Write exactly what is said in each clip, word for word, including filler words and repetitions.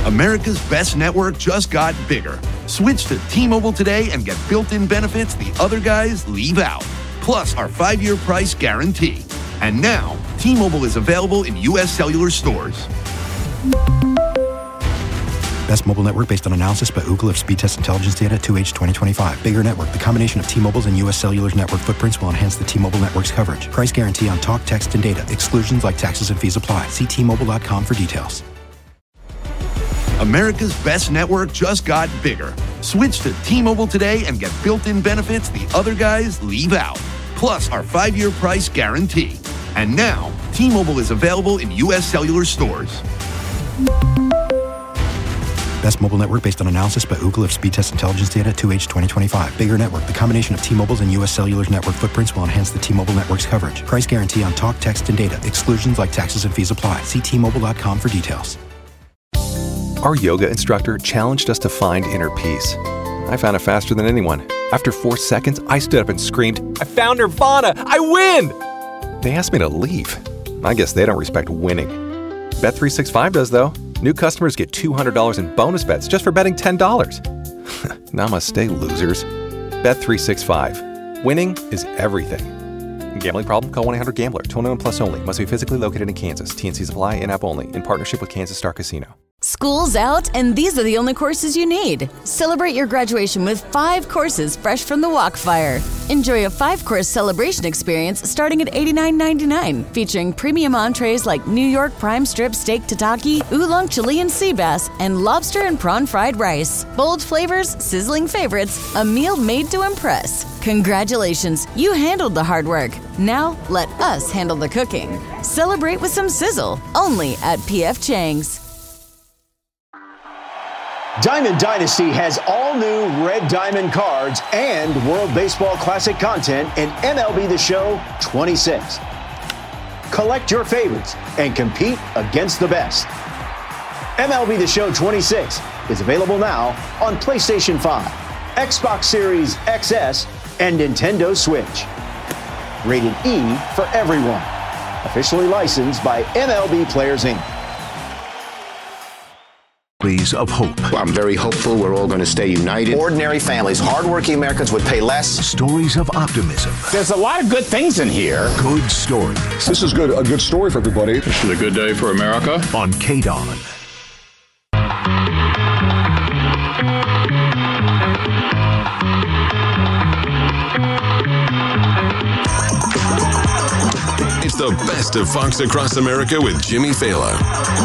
America's best network just got bigger. Switch to T-Mobile today and get built-in benefits the other guys leave out. Plus our five-year price guarantee. And now, T-Mobile is available in U S cellular stores. Best mobile network based on analysis by Ookla of speed test intelligence data two H twenty twenty-five. Bigger network. The combination of T-Mobile's and U S Cellular's network footprints will enhance the T-Mobile network's coverage. Price guarantee on talk, text, and data. Exclusions like taxes and fees apply. See T Mobile dot com for details. America's best network just got bigger. Switch to T-Mobile today and get built-in benefits the other guys leave out. Plus our five-year price guarantee. And now, T-Mobile is available in U S cellular stores. Best mobile network based on analysis by Ookla of speed test intelligence data two H twenty twenty-five. Bigger network. The combination of T-Mobile's and U S Cellular's network footprints will enhance the T-Mobile network's coverage. Price guarantee on talk, text, and data. Exclusions like taxes and fees apply. See T Mobile dot com for details. Our yoga instructor challenged us to find inner peace. I found it faster than anyone. After four seconds, I stood up and screamed, "I found Nirvana! I win!" They asked me to leave. I guess they don't respect winning. Bet three sixty-five does, though. New customers get two hundred dollars in bonus bets just for betting ten dollars. Namaste, losers. Bet three sixty-five. Winning is everything. Gambling problem? Call one eight hundred gambler. twenty-one plus only. Must be physically located in Kansas. T and C's apply. In-app only. In partnership with Kansas Star Casino. School's out, and these are the only courses you need. Celebrate your graduation with five courses fresh from the Walkfire. Enjoy a five-course celebration experience starting at eighty-nine ninety-nine, featuring premium entrees like New York prime strip steak tataki, oolong Chilean sea bass, and lobster and prawn fried rice. Bold flavors, sizzling favorites, a meal made to impress. Congratulations, you handled the hard work. Now, let us handle the cooking. Celebrate with some sizzle, only at P F Chang's. Diamond Dynasty has all new Red Diamond cards and World Baseball Classic content in M L B The Show twenty-six. Collect your favorites and compete against the best. M L B The Show twenty-six is available now on PlayStation five, Xbox Series X S, and Nintendo Switch. Rated E for everyone. Officially licensed by M L B Players, Incorporated. Of hope. Well, I'm very hopeful we're all going to stay united. Ordinary families, hardworking Americans would pay less. Stories of optimism. There's a lot of good things in here. Good stories. This is good. A good story for everybody. This is a good day for America. On K D O N. It's the best of Fox Across America with Jimmy Fallon.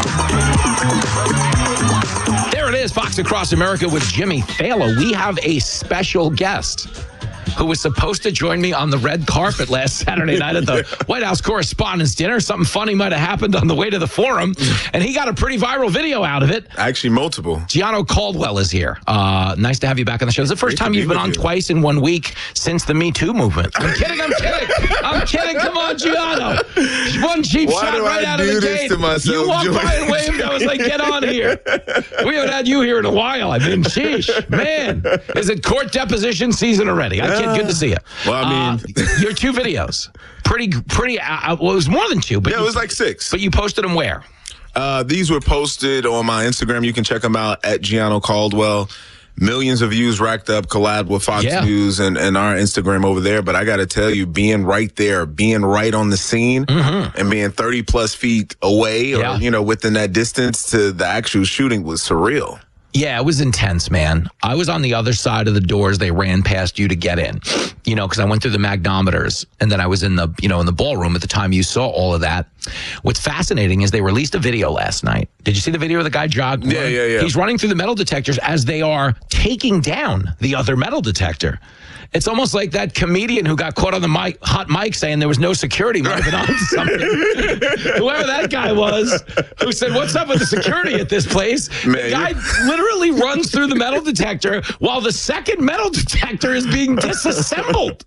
There it is, Fox Across America with Jimmy Fallon. We have a special guest who was supposed to join me on the red carpet last Saturday night at the White House Correspondents' Dinner. Something funny might have happened on the way to the forum, and he got a pretty viral video out of it. Actually, multiple. Gianno Caldwell is here. Uh, nice to have you back on the show. It's the first Great time you've been on you. twice in one week since the Me Too movement. I'm kidding, I'm kidding. I'm kidding. Come on, Gianno. One cheap Why shot right I out of the gate. Myself, you walked George? by and waved. I was like, get on here. We haven't had you here in a while. I mean, sheesh. Man, is it court deposition season already? I can't. Good to see you. Well, I mean, uh, your two videos, pretty, pretty. Uh, well, it was more than two, but yeah, you, it was like six. But you posted them where? Uh, these were posted on my Instagram. You can check them out at Gianno Caldwell. Millions of views racked up, collab with Fox yeah. News and, and our Instagram over there. But I got to tell you, being right there, being right on the scene, mm-hmm. and being thirty plus feet away, or yeah. you know, within that distance to the actual shooting was surreal. Yeah, it was intense, man. I was on the other side of the doors. They ran past you to get in, you know, because I went through the magnometers, and then I was in the, you know, in the ballroom at the time you saw all of that. What's fascinating is they released a video last night. Did you see the video of the guy jog? Yeah, yeah, yeah. He's running through the metal detectors as they are taking down the other metal detector. It's almost like that comedian who got caught on the mic, hot mic saying there was no security might have been on to something. Whoever that guy was who said, what's up with the security at this place? Man, the guy you're... literally runs through the metal detector while the second metal detector is being disassembled.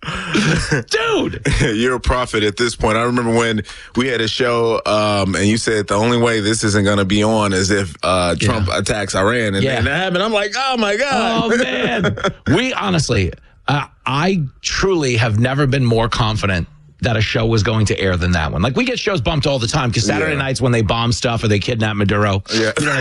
Dude. You're a prophet at this point. I remember when we had a show um, and you said the only way this isn't going to be on is if uh, Trump yeah. attacks Iran. And yeah. then that happened. I'm like, oh, my God. Oh, man. We honestly... Uh, I truly have never been more confident that a show was going to air than that one. Like, we get shows bumped all the time because Saturday yeah. nights when they bomb stuff or they kidnap Maduro, yeah. you know what I mean?